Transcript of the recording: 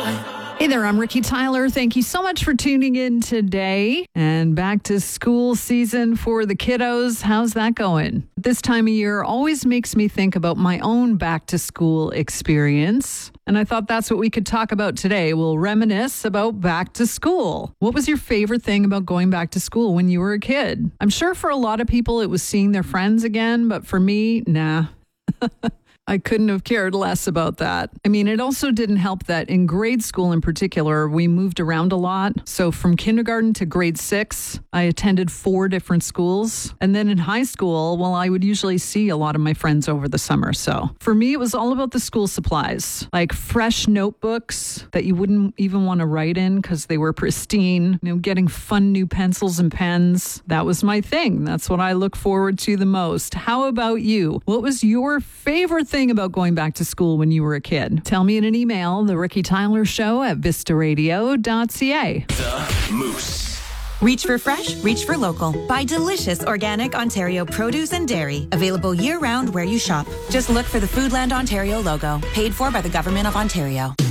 Hey there, I'm Ricky Tyler. Thank you so much for tuning in today. And back to school season for the kiddos. How's that going? This time of year always makes me think about my own back to school experience. And I thought that's what we could talk about today. We'll reminisce about back to school. What was your favorite thing about going back to school when you were a kid? I'm sure for a lot of people it was seeing their friends again, but for me, nah. I couldn't have cared less about that. I mean, it also didn't help that in grade school in particular, we moved around a lot. So from kindergarten to grade 6, I attended 4 different schools. And then in high school, well, I would usually see a lot of my friends over the summer. So for me, it was all about the school supplies, like fresh notebooks that you wouldn't even want to write in because they were pristine, getting fun new pencils and pens. That was my thing. That's what I look forward to the most. How about you? What was your favorite thing about going back to school when you were a kid? Tell me in an email, The Ricky Tyler Show at vistaradio.ca. The Moose. Reach for fresh, reach for local. Buy delicious organic Ontario produce and dairy. Available year-round where you shop. Just look for the Foodland Ontario logo. Paid for by the Government of Ontario.